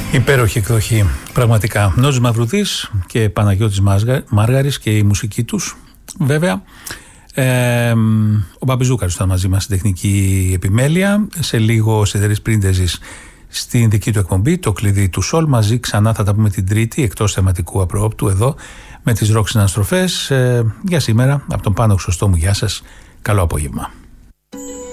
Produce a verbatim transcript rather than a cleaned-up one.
Υπέροχη εκδοχή, πραγματικά. Νόζης Μαυρουδής και Παναγιώτης Μάργαρης και η μουσική τους, βέβαια. Ε, ο Μπαμπιζούκαρης ήταν μαζί μας στην τεχνική επιμέλεια. Σε λίγο σε εταιρείες Πρίντεζης στην δική του εκπομπή, το κλειδί του Σολ. Μαζί ξανά θα τα πούμε την Τρίτη, εκτός θεματικού απροόπτου εδώ, με τις ροκ συναναστροφές. Ε, για σήμερα, από τον Πάνο Χρυσοστόμου, γεια σας. Καλό απόγευμα.